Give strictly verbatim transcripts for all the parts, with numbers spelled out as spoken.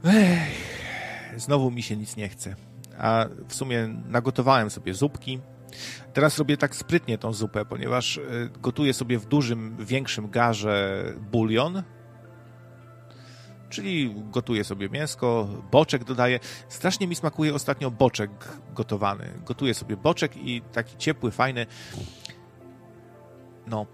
Ech, znowu mi się nic nie chce. A w sumie nagotowałem sobie zupki. Teraz robię tak sprytnie tą zupę, ponieważ gotuję sobie w dużym, większym garze bulion. Czyli gotuję sobie mięsko, boczek dodaję. Strasznie mi smakuje ostatnio boczek gotowany. Gotuję sobie boczek i taki ciepły, fajny, no,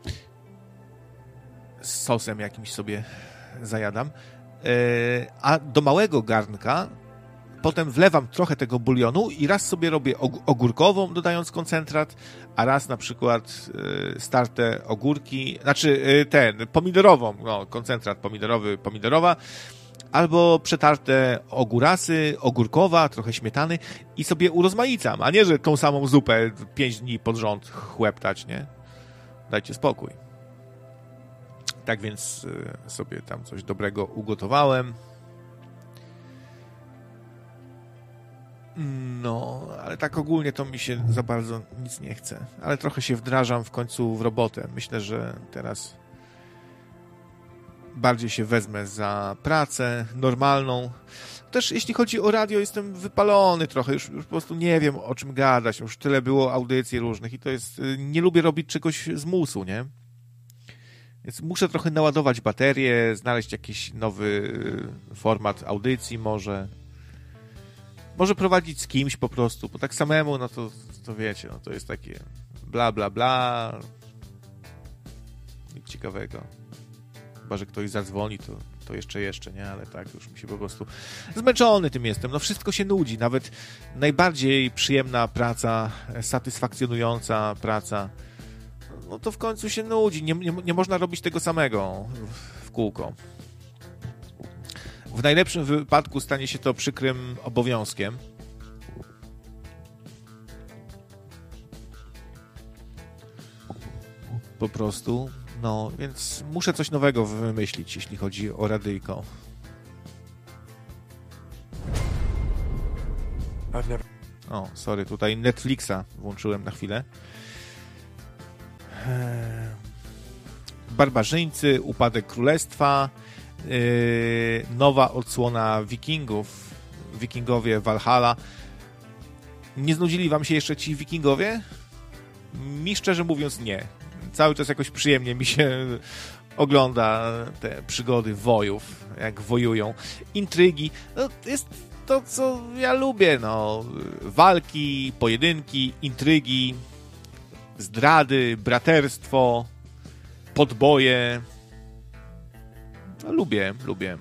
z sosem jakimś sobie zajadam. A do małego garnka potem wlewam trochę tego bulionu i raz sobie robię ogórkową, dodając koncentrat, a raz na przykład starte ogórki, znaczy ten, pomidorową, no, koncentrat pomidorowy, pomidorowa, albo przetarte ogórasy, ogórkowa, trochę śmietany i sobie urozmaicam, a nie, że tą samą zupę pięć dni pod rząd chłeptać, nie? Dajcie spokój. Tak więc sobie tam coś dobrego ugotowałem. No, ale tak ogólnie to mi się za bardzo nic nie chce. Ale trochę się wdrażam w końcu w robotę. Myślę, że teraz bardziej się wezmę za pracę normalną. Też jeśli chodzi o radio, jestem wypalony trochę. Już, już po prostu nie wiem, o czym gadać. Już tyle było audycji różnych i to jest... Nie lubię robić czegoś z musu, nie? Więc muszę trochę naładować baterię, znaleźć jakiś nowy format audycji może... Może prowadzić z kimś po prostu, bo tak samemu, no to, to wiecie, no to jest takie bla, bla, bla. Nic ciekawego. Chyba, że ktoś zadzwoni, to, to jeszcze, jeszcze, nie? Ale tak, już mi się po prostu... Zmęczony tym jestem, no wszystko się nudzi. Nawet najbardziej przyjemna praca, satysfakcjonująca praca, no to w końcu się nudzi. Nie, nie, nie można robić tego samego w, w kółko. W najlepszym wypadku stanie się to przykrym obowiązkiem. Po prostu. No, więc muszę coś nowego wymyślić, jeśli chodzi o radyjko. O, sorry, tutaj Netflixa włączyłem na chwilę. Barbarzyńcy, Upadek Królestwa, Yy, nowa odsłona Wikingów, Wikingowie Valhalla. Nie znudzili wam się jeszcze ci Wikingowie? Mi szczerze mówiąc nie. Cały czas jakoś przyjemnie mi się ogląda te przygody wojów, jak wojują. Intrygi, no jest to, co ja lubię, no. Walki, pojedynki, intrygi, zdrady, braterstwo, podboje. No, lubię, lubię.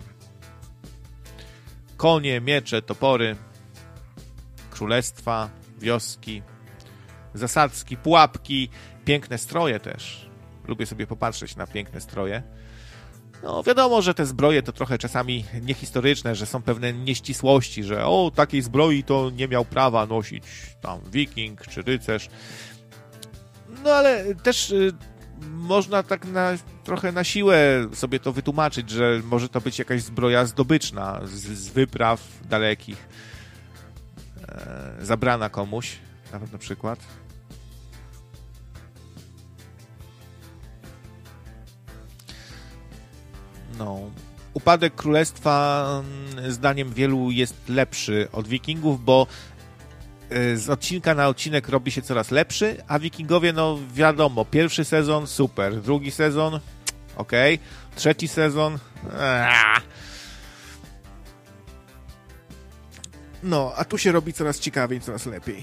Konie, miecze, topory, królestwa, wioski, zasadzki, pułapki, piękne stroje też. Lubię sobie popatrzeć na piękne stroje. No wiadomo, że te zbroje to trochę czasami niehistoryczne, że są pewne nieścisłości, że o, takiej zbroi to nie miał prawa nosić tam wiking czy rycerz. No ale też y, można tak na, trochę na siłę sobie to wytłumaczyć, że może to być jakaś zbroja zdobyczna z, z wypraw dalekich, e, zabrana komuś, nawet na przykład. No. Upadek Królestwa zdaniem wielu jest lepszy od Wikingów, bo z odcinka na odcinek robi się coraz lepszy, a Wikingowie, no wiadomo, pierwszy sezon super, drugi sezon okej, okay. Trzeci sezon aaa. No, a tu się robi coraz ciekawiej, coraz lepiej.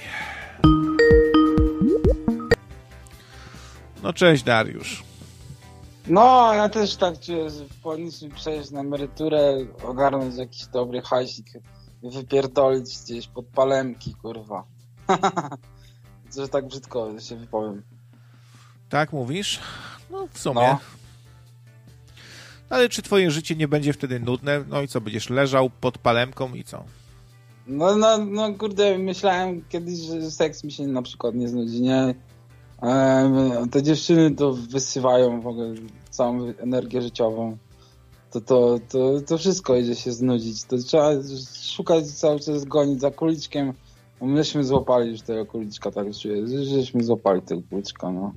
No cześć Dariusz. No, ja też tak czuję, że powinniśmy przejść na emeryturę, ogarnąć jakiś dobry hajsik, wypierdolić gdzieś pod palemki, kurwa. Że tak brzydko się wypowiem. Tak mówisz? No, w sumie. No. Ale czy twoje życie nie będzie wtedy nudne? No i co, będziesz leżał pod palemką i co? No, no, no kurde, myślałem kiedyś, że seks mi się na przykład nie znudzi, nie? Ehm, te dziewczyny to wysywają w ogóle całą energię życiową. To, to, to, to wszystko idzie się znudzić. To trzeba szukać cały czas, gonić za króliczkiem. No myśmy złapali już tego króliczka, tak czuję, żeśmy złapali tego króliczka, no.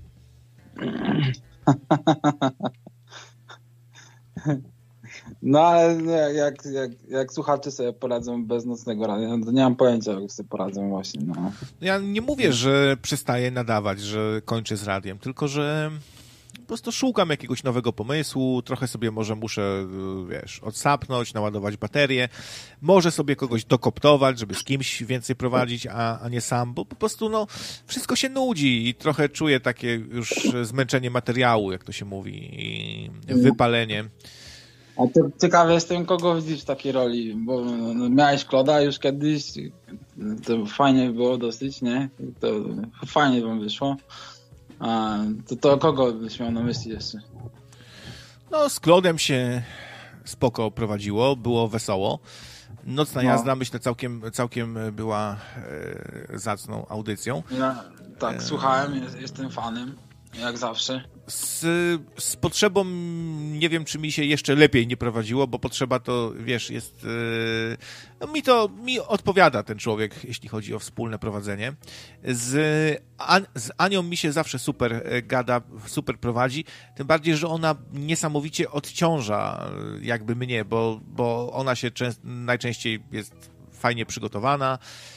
No ale jak, jak, jak słuchacze sobie poradzą bez nocnego radia, no to nie mam pojęcia, jak sobie poradzą właśnie. No. Ja nie mówię, że przestaję nadawać, że kończę z radiem, tylko że po prostu szukam jakiegoś nowego pomysłu, trochę sobie może muszę, wiesz, odsapnąć, naładować baterię, może sobie kogoś dokoptować, żeby z kimś więcej prowadzić, a, a nie sam, bo po prostu no wszystko się nudzi i trochę czuję takie już zmęczenie materiału, jak to się mówi, i wypalenie. A to ciekawy jestem, kogo widzisz w takiej roli, bo no, miałeś Kloda już kiedyś, to fajnie było dosyć, nie? To fajnie wam wyszło. A, to, to kogo byś miał na myśli jeszcze? No, z Klodem się spoko prowadziło, było wesoło. Nocna no. jazda, myślę, całkiem, całkiem była e, zacną audycją. Ja, tak, e... słuchałem, jest, jestem fanem, jak zawsze. Z, z potrzebą nie wiem, czy mi się jeszcze lepiej nie prowadziło, bo potrzeba to, wiesz, jest... Yy, no mi to, mi odpowiada ten człowiek, jeśli chodzi o wspólne prowadzenie. Z, An, z Anią mi się zawsze super gada, super prowadzi, tym bardziej, że ona niesamowicie odciąża jakby mnie, bo, bo ona się częst, najczęściej jest fajnie przygotowana,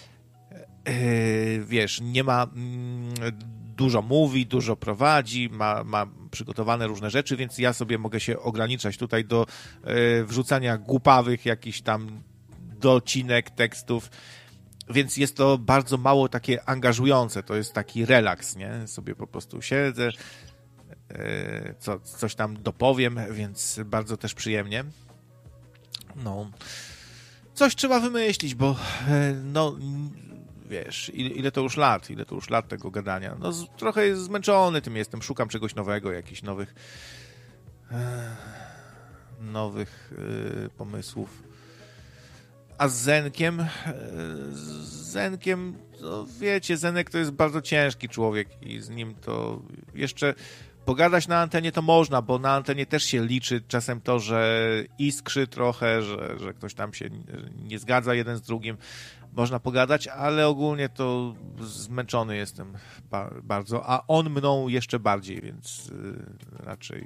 yy, wiesz, nie ma... Yy, dużo mówi, dużo prowadzi, ma, ma przygotowane różne rzeczy, więc ja sobie mogę się ograniczać tutaj do y, wrzucania głupawych jakichś tam docinek, tekstów, więc jest to bardzo mało takie angażujące, to jest taki relaks, nie? Sobie po prostu siedzę, y, co, coś tam dopowiem, więc bardzo też przyjemnie. No, coś trzeba wymyślić, bo y, no... Wiesz, ile, ile to już lat, ile to już lat tego gadania. No z, trochę jest zmęczony tym jestem, szukam czegoś nowego, jakichś nowych e, nowych e, pomysłów. A z Zenkiem e, z Zenkiem, no wiecie, Zenek to jest bardzo ciężki człowiek i z nim to jeszcze pogadać na antenie to można, bo na antenie też się liczy czasem to, że iskrzy trochę, że, że ktoś tam się nie zgadza jeden z drugim. Można pogadać, ale ogólnie to zmęczony jestem ba- bardzo, a on mną jeszcze bardziej, więc y, raczej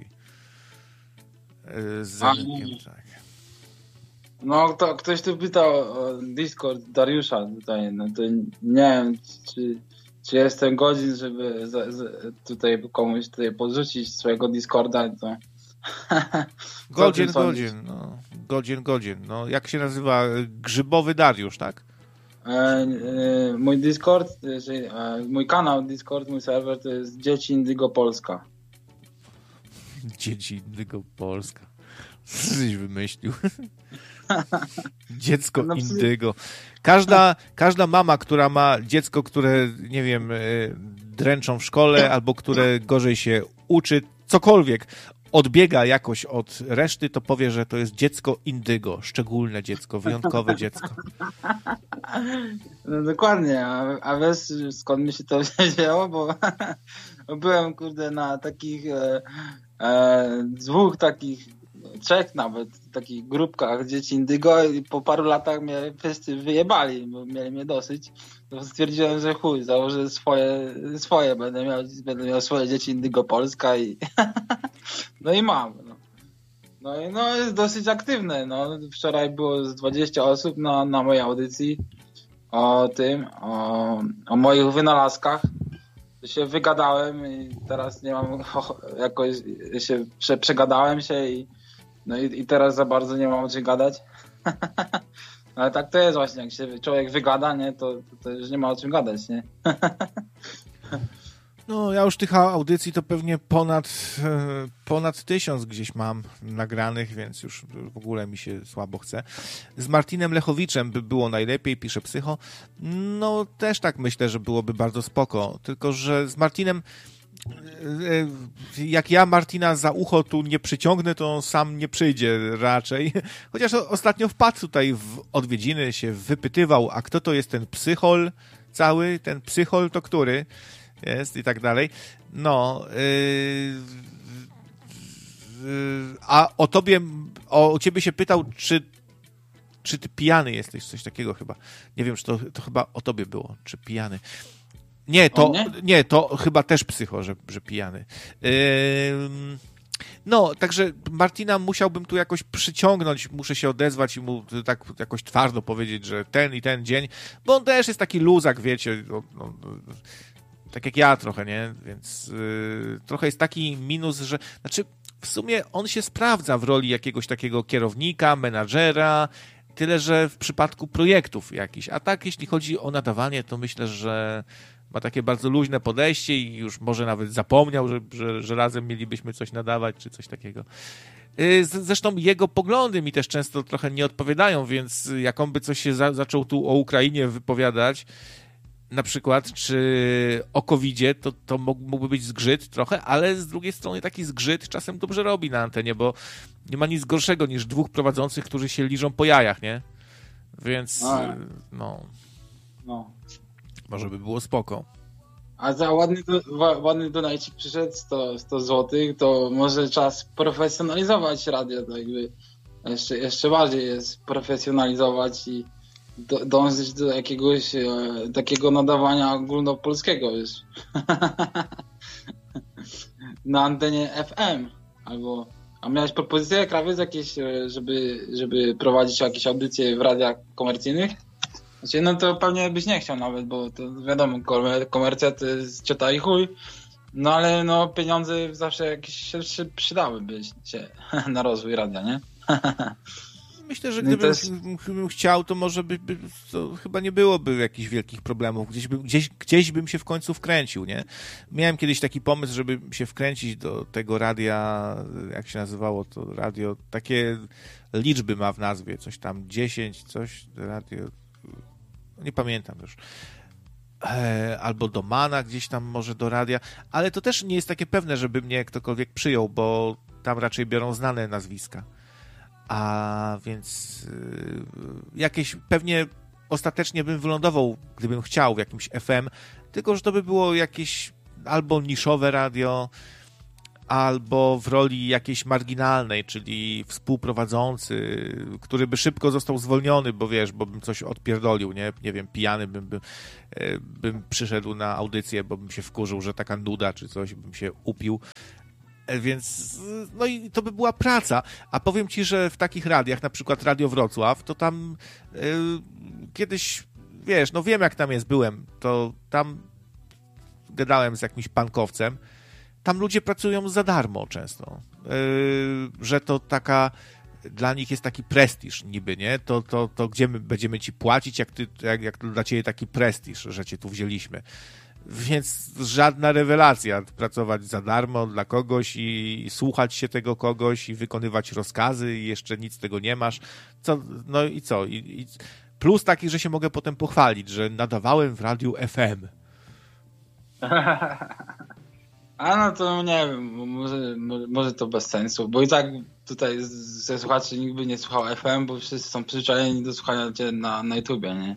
y, z Zenkiem, tak. No, to ktoś tu pytał o Discord Dariusza tutaj, no to nie wiem, czy, czy jestem godzin, żeby z, z, tutaj komuś tutaj podrzucić swojego Discorda, to... Godzin, godzin, no. Godzin, godzin, no. Jak się nazywa? Grzybowy Dariusz, tak? E, e, mój Discord, czyli, e, mój kanał Discord, mój serwer to jest Dzieci Indygo Polska. Dzieci Indygo Polska. Coś wymyślił. Dziecko no, Indygo. Każda, każda mama, która ma dziecko, które, nie wiem, dręczą w szkole albo które gorzej się uczy, cokolwiek, odbiega jakoś od reszty, to powie, że to jest dziecko Indygo, szczególne dziecko, wyjątkowe dziecko. No dokładnie, a, a wiesz skąd mi się to wzięło, bo byłem kurde na takich e, e, dwóch takich, trzech nawet takich grupkach dzieci Indygo i po paru latach mnie wszyscy wyjebali, bo mieli mnie dosyć. To stwierdziłem, że chuj, założę swoje, swoje będę miał, będę miał swoje Dzieci Indygo Polska i no i mam. No. No i no jest dosyć aktywne. No. Wczoraj było z dwadzieścia osób na, na mojej audycji o tym, o, o moich wynalazkach. Się wygadałem i teraz nie mam jakoś się prze, przegadałem się i no i, i teraz za bardzo nie mam o czym gadać. Ale tak to jest właśnie, jak się człowiek wygada, nie, to, to już nie ma o czym gadać, nie? No, ja już tych audycji to pewnie ponad, ponad tysiąc gdzieś mam nagranych, więc już w ogóle mi się słabo chce. Z Martinem Lechowiczem by było najlepiej, pisze Psycho. No, też tak myślę, że byłoby bardzo spoko, tylko że z Martinem jak ja Martina za ucho tu nie przyciągnę, to on sam nie przyjdzie raczej. Chociaż ostatnio wpadł tutaj w odwiedziny, się wypytywał, a kto to jest ten psychol cały? Ten psychol to który jest i tak dalej. No. Yy, yy, a o tobie, o, o ciebie się pytał, czy czy ty pijany jesteś, coś takiego chyba. Nie wiem, czy to, to chyba o tobie było, czy pijany. Nie, to, nie? nie, to chyba też Psycho, że, że pijany. Yy, No, także Martina musiałbym tu jakoś przyciągnąć, muszę się odezwać i mu tak jakoś twardo powiedzieć, że ten i ten dzień, bo on też jest taki luzak, wiecie, no, no, tak jak ja trochę, nie? Więc yy, trochę jest taki minus, że, znaczy w sumie on się sprawdza w roli jakiegoś takiego kierownika, menadżera, tyle, że w przypadku projektów jakichś, a tak jeśli chodzi o nadawanie, to myślę, że ma takie bardzo luźne podejście i już może nawet zapomniał, że, że, że razem mielibyśmy coś nadawać, czy coś takiego. Zresztą jego poglądy mi też często trochę nie odpowiadają, więc jak on by coś się za, zaczął tu o Ukrainie wypowiadać, na przykład, czy o kowidzie, to, to mógłby być zgrzyt trochę, ale z drugiej strony taki zgrzyt czasem dobrze robi na antenie, bo nie ma nic gorszego niż dwóch prowadzących, którzy się liżą po jajach, nie? Więc no, no, no. Może by było spoko. A za ładny, ładny donajcik przyszedł, sto, sto złotych, to może czas profesjonalizować radio, to jakby jeszcze, jeszcze bardziej jest profesjonalizować i do, dążyć do jakiegoś e, takiego nadawania ogólnopolskiego, wiesz. Na antenie F M, albo... A miałeś propozycje, Krawiec, jakieś, żeby, żeby prowadzić jakieś audycje w radiach komercyjnych? Znaczy, no to pewnie byś nie chciał nawet, bo to wiadomo, komercja to jest ciota i chuj, no ale no pieniądze zawsze jakieś się, się przydałyby się na rozwój radia, nie? Myślę, że gdybym jest... chciał, to może by, by to chyba nie byłoby jakichś wielkich problemów. Gdzieś, by, gdzieś, gdzieś bym się w końcu wkręcił, nie? Miałem kiedyś taki pomysł, żeby się wkręcić do tego radia, jak się nazywało to radio, takie liczby ma w nazwie, coś tam dziesięć, coś, radio, nie pamiętam już. Albo do Mana gdzieś tam może do radia, ale to też nie jest takie pewne, żeby mnie ktokolwiek przyjął, bo tam raczej biorą znane nazwiska. A więc yy, jakieś pewnie ostatecznie bym wylądował, gdybym chciał, w jakimś F M, tylko że to by było jakieś albo niszowe radio, albo w roli jakiejś marginalnej, czyli współprowadzący, który by szybko został zwolniony, bo wiesz, bo bym coś odpierdolił, nie? Nie wiem, pijany bym, bym, bym przyszedł na audycję, bo bym się wkurzył, że taka nuda czy coś, bym się upił. Więc, no i to by była praca. A powiem ci, że w takich radiach, na przykład Radio Wrocław, to tam yy, kiedyś, wiesz, no wiem jak tam jest, byłem, to tam gadałem z jakimś pankowcem, tam ludzie pracują za darmo często, yy, że to taka, dla nich jest taki prestiż niby, nie? To, to, to gdzie my będziemy ci płacić, jak, ty, jak, jak to dla ciebie taki prestiż, że cię tu wzięliśmy. Więc żadna rewelacja, pracować za darmo dla kogoś i, i słuchać się tego kogoś i wykonywać rozkazy i jeszcze nic z tego nie masz. Co, no i co? I, i plus taki, że się mogę potem pochwalić, że nadawałem w radiu F M. A no to nie wiem, może, może to bez sensu, bo i tak tutaj ze słuchaczy nikt by nie słuchał F M, bo wszyscy są przyzwyczajeni do słuchania cię na, na YouTubie, nie?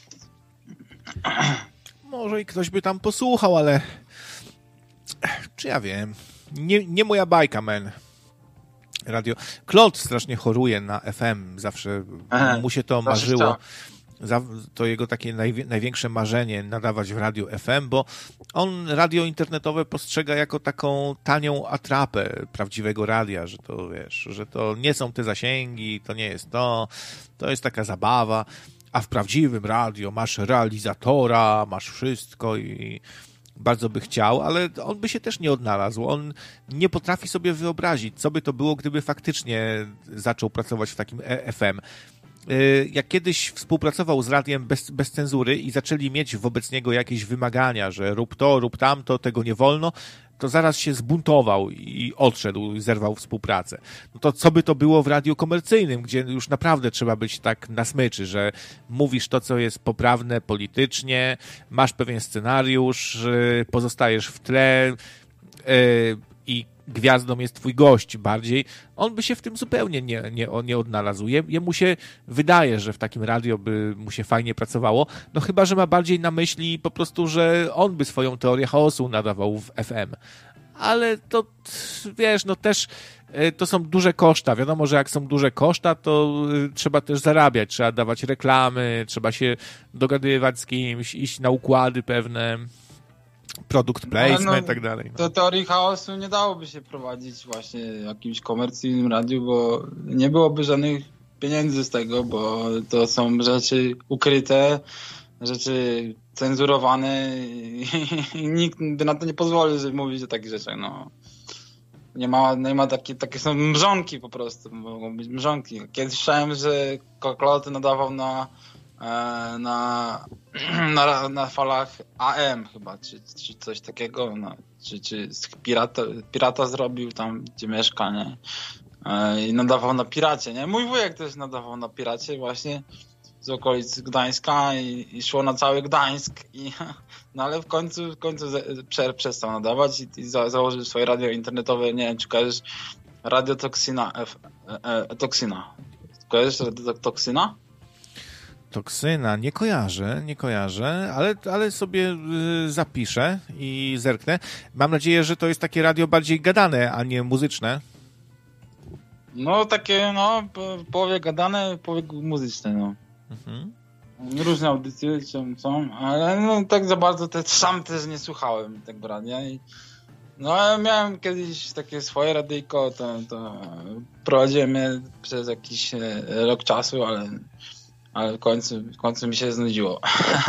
Może i ktoś by tam posłuchał, ale czy ja wiem, nie, nie moja bajka, man. Radio. Klot strasznie choruje na F M, zawsze Aha, mu się to marzyło. To jego takie najwie, największe marzenie nadawać w radiu F M, bo on radio internetowe postrzega jako taką tanią atrapę prawdziwego radia, że to wiesz, że to nie są te zasięgi, to nie jest to, to jest taka zabawa. A w prawdziwym radio masz realizatora, masz wszystko i bardzo by chciał, ale on by się też nie odnalazł. On nie potrafi sobie wyobrazić, co by to było, gdyby faktycznie zaczął pracować w takim F M. Jak kiedyś współpracował z radiem bez, bez cenzury i zaczęli mieć wobec niego jakieś wymagania, że rób to, rób tamto, tego nie wolno, to zaraz się zbuntował i odszedł i zerwał współpracę. No to co by to było w radiu komercyjnym, gdzie już naprawdę trzeba być tak na smyczy, że mówisz to, co jest poprawne politycznie, masz pewien scenariusz, pozostajesz w tle i gwiazdą jest twój gość bardziej, on by się w tym zupełnie nie, nie, nie odnalazł. Je, jemu się wydaje, że w takim radio by mu się fajnie pracowało, no chyba, że ma bardziej na myśli po prostu, że on by swoją teorię chaosu nadawał w F M. Ale to, wiesz, no też to są duże koszta. Wiadomo, że jak są duże koszta, to trzeba też zarabiać, trzeba dawać reklamy, trzeba się dogadywać z kimś, iść na układy pewne. produkt placement no, i tak dalej. No. Do teorii chaosu nie dałoby się prowadzić właśnie jakimś komercyjnym radiu, bo nie byłoby żadnych pieniędzy z tego, bo to są rzeczy ukryte, rzeczy cenzurowane i, i nikt by na to nie pozwolił, żeby mówić o takich rzeczach. No. Nie ma, nie ma takie, takie są mrzonki po prostu, mogą być mrzonki. Kiedyś słyszałem, że Kokloty nadawał na Na, na, na falach A M chyba, czy, czy coś takiego, no, czy, czy pirata, pirata zrobił tam, gdzie mieszka, nie? I nadawał na Piracie, nie? Mój wujek też nadawał na Piracie właśnie z okolic Gdańska i, i szło na cały Gdańsk, i, no ale w końcu, w końcu prze, przestał nadawać i, i za, założył swoje radio internetowe, nie wiem, czy kojarzysz Radio Toksyna, F, e, e, Toksyna. Kojarzysz Radio Toksyna? Toksyna, nie kojarzę, nie kojarzę, ale, ale sobie y, zapiszę i zerknę. Mam nadzieję, że to jest takie radio bardziej gadane, a nie muzyczne. No takie, no, po, połowie gadane, połowie muzyczne, no. Mhm. Różne audycje są, ale no tak za bardzo te, sam też nie słuchałem tego radia. I, no ja miałem kiedyś takie swoje radyjko, to, to prowadziłem je przez jakiś rok czasu, ale ale w końcu, w końcu mi się znudziło.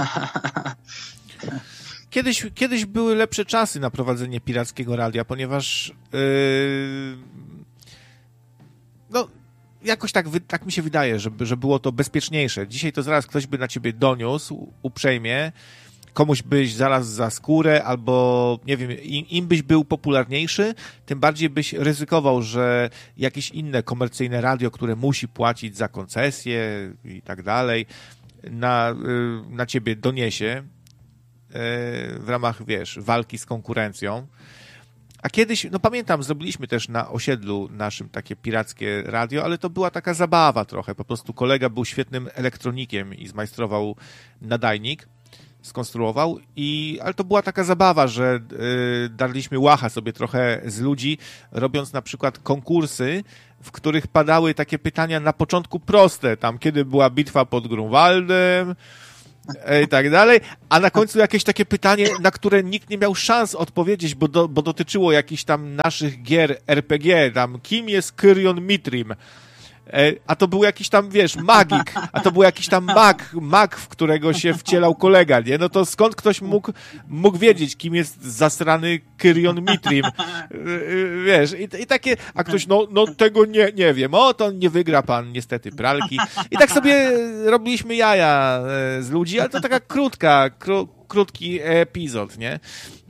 Kiedyś, kiedyś były lepsze czasy na prowadzenie pirackiego radia, ponieważ yy, no jakoś tak, tak mi się wydaje, że, że było to bezpieczniejsze. Dzisiaj to zaraz ktoś by na ciebie doniósł uprzejmie, komuś byś zaraz za skórę, albo nie wiem, im, im byś był popularniejszy, tym bardziej byś ryzykował, że jakieś inne komercyjne radio, które musi płacić za koncesję i tak dalej, na, na ciebie doniesie w ramach, wiesz, walki z konkurencją. A kiedyś, no pamiętam, zrobiliśmy też na osiedlu naszym takie pirackie radio, ale to była taka zabawa trochę. Po prostu kolega był świetnym elektronikiem i zmajstrował nadajnik, skonstruował, i, ale to była taka zabawa, że y, darliśmy łacha sobie trochę z ludzi, robiąc na przykład konkursy, w których padały takie pytania na początku proste, tam kiedy była bitwa pod Grunwaldem i tak dalej, a na końcu jakieś takie pytanie, na które nikt nie miał szans odpowiedzieć, bo, do, bo dotyczyło jakichś tam naszych gier er pe gie, tam kim jest Kyrion Mitrim, a to był jakiś tam, wiesz, magik, a to był jakiś tam mag, mag, w którego się wcielał kolega, nie? No to skąd ktoś mógł, mógł wiedzieć, kim jest zasrany Kyrion Mitrim? Wiesz, i, i takie, a ktoś, no, no tego nie, nie wiem, o, to nie wygra pan niestety pralki. I tak sobie robiliśmy jaja z ludzi, ale to taka krótka, kró, krótki epizod, nie?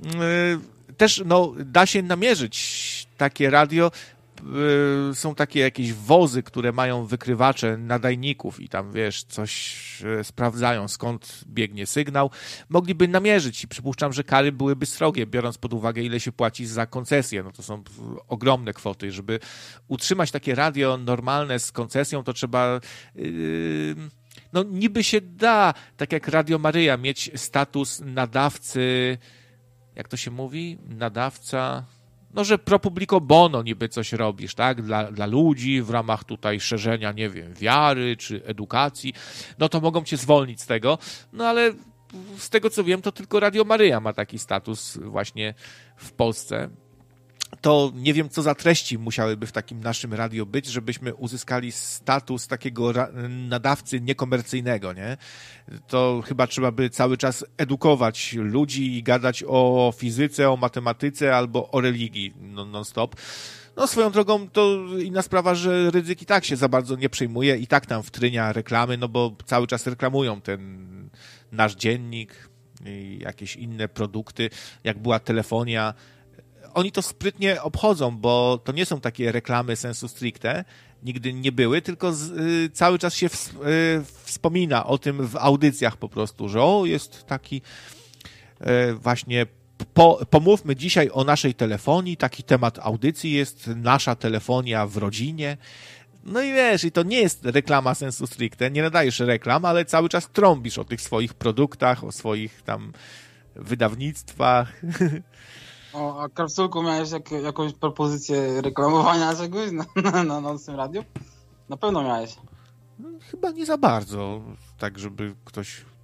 Też, no, da się namierzyć takie radio. Są takie jakieś wozy, które mają wykrywacze nadajników i tam, wiesz, coś sprawdzają, skąd biegnie sygnał. Mogliby namierzyć i przypuszczam, że kary byłyby srogie, biorąc pod uwagę, ile się płaci za koncesję. No to są ogromne kwoty. Żeby utrzymać takie radio normalne z koncesją, to trzeba... Yy, no niby się da, tak jak Radio Maryja, mieć status nadawcy, jak to się mówi? Nadawca... No, że pro publico bono niby coś robisz, tak, dla, dla ludzi w ramach tutaj szerzenia, nie wiem, wiary czy edukacji, no to mogą cię zwolnić z tego, no ale z tego co wiem, to tylko Radio Maryja ma taki status właśnie w Polsce. To nie wiem, co za treści musiałyby w takim naszym radio być, żebyśmy uzyskali status takiego nadawcy niekomercyjnego, nie? To chyba trzeba by cały czas edukować ludzi i gadać o fizyce, o matematyce albo o religii non-stop. No swoją drogą to inna sprawa, że Rydzyk i tak się za bardzo nie przejmuje i tak tam wtrynia reklamy, no bo cały czas reklamują ten nasz dziennik i jakieś inne produkty, jak była telefonia. Oni to sprytnie obchodzą, bo to nie są takie reklamy sensu stricte, nigdy nie były, tylko z, y, cały czas się w, y, wspomina o tym w audycjach po prostu, że o, jest taki y, właśnie, po, pomówmy dzisiaj o naszej telefonii, taki temat audycji jest nasza telefonia w rodzinie. No i wiesz, i to nie jest reklama sensu stricte, nie nadajesz reklam, ale cały czas trąbisz o tych swoich produktach, o swoich tam wydawnictwach. O, a Kapsulku, miałeś jak, jakąś propozycję reklamowania czegoś na, na, na nocnym radiu? Na pewno miałeś. No, chyba nie za bardzo, tak żeby ktoś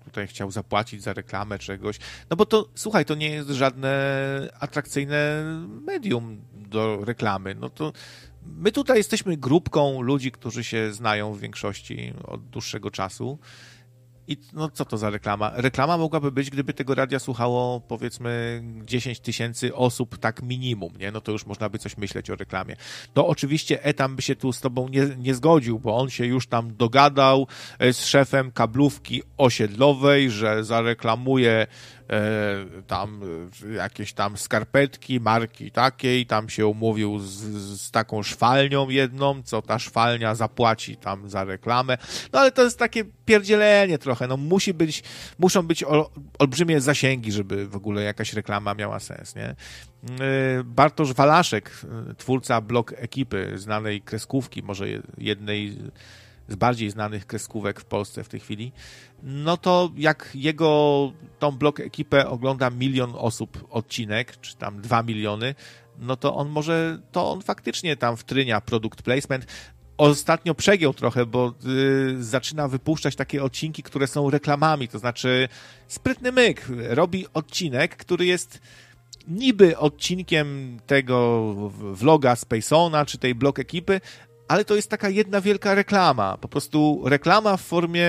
tutaj chciał zapłacić za reklamę czegoś. No bo to, słuchaj, to nie jest żadne atrakcyjne medium do reklamy. No to my tutaj jesteśmy grupką ludzi, którzy się znają w większości od dłuższego czasu. I no co to za reklama? Reklama mogłaby być, gdyby tego radia słuchało powiedzmy dziesięć tysięcy osób, tak minimum, nie? No to już można by coś myśleć o reklamie. No oczywiście Etam by się tu z tobą nie, nie zgodził, bo on się już tam dogadał z szefem kablówki osiedlowej, że zareklamuje e, tam jakieś tam skarpetki, marki takiej, tam się umówił z, z taką szwalnią jedną, co ta szwalnia zapłaci tam za reklamę. No ale to jest takie pierdzielenie trochę. No musi być, muszą być ol, olbrzymie zasięgi, żeby w ogóle jakaś reklama miała sens, nie? Bartosz Walaszek, twórca Blog Ekipy, znanej kreskówki, może jednej z bardziej znanych kreskówek w Polsce w tej chwili, no to jak jego tą Blog Ekipę ogląda milion osób odcinek, czy tam dwa miliony, no to on może, to on faktycznie tam wtrynia product placement. Ostatnio przegiął trochę, bo y, zaczyna wypuszczać takie odcinki, które są reklamami, to znaczy sprytny myk. Robi odcinek, który jest niby odcinkiem tego vloga Spacona, czy tej Blog Ekipy, ale to jest taka jedna wielka reklama. Po prostu reklama w formie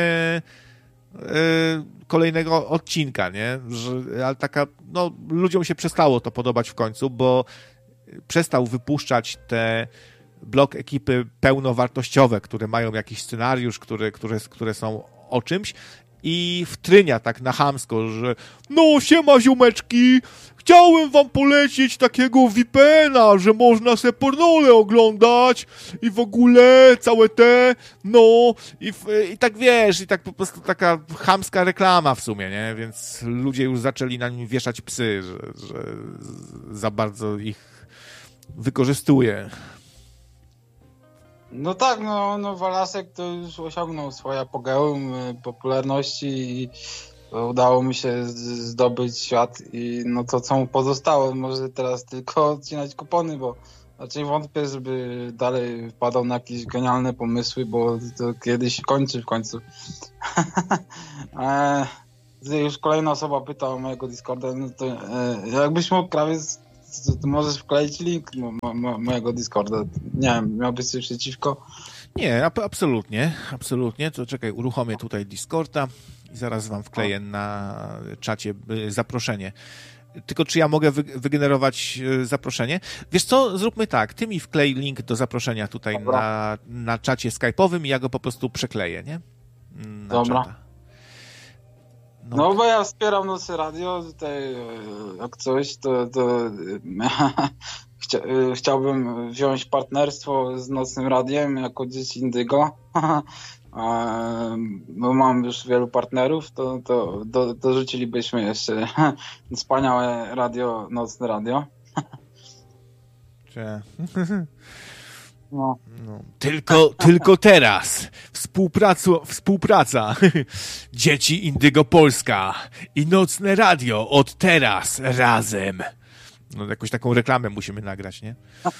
y, kolejnego odcinka, nie? Że, ale taka, no ludziom się przestało to podobać w końcu, bo przestał wypuszczać te Blog Ekipy pełnowartościowe, które mają jakiś scenariusz, które, które, które są o czymś i wtrynia tak na chamsko, że no siema ziomeczki, chciałem wam polecić takiego V P N a, że można se pornole oglądać i w ogóle całe te, no i, i tak wiesz, i tak po prostu taka chamska reklama w sumie, nie? Więc ludzie już zaczęli na nim wieszać psy, że, że za bardzo ich wykorzystuje. No tak, no, no Walasek to już osiągnął swoje apogeum popularności i udało mi się zdobyć świat i no to co mu pozostało, może teraz tylko odcinać kupony, bo raczej wątpię, żeby dalej wpadał na jakieś genialne pomysły, bo to kiedyś kończy w końcu. Już kolejna osoba pyta o mojego Discorda, no to jakbyś mógł krawiec, to możesz wkleić link mo, mo, mojego Discorda. Nie wiem, miałbyś coś przeciwko? Nie, absolutnie, absolutnie. To czekaj, uruchomię tutaj Discorda i zaraz wam wkleję na czacie zaproszenie. Tylko czy ja mogę wy, wygenerować zaproszenie? Wiesz co, zróbmy tak, ty mi wklej link do zaproszenia tutaj na, na czacie skype'owym i ja go po prostu przekleję, nie? Na Dobra. Czata. No. no bo ja wspieram Nocy Radio, tutaj jak coś, to, to chcia, chciałbym wziąć partnerstwo z Nocnym Radiem jako dzieci Indygo, bo mam już wielu partnerów, to, to do, dorzucilibyśmy jeszcze wspaniałe radio, Nocne Radio. Cze. No. No. Tylko, tylko teraz Współpraca, współpraca Dzieci Indygo Polska i Nocne Radio od teraz razem. No jakąś taką reklamę musimy nagrać, nie?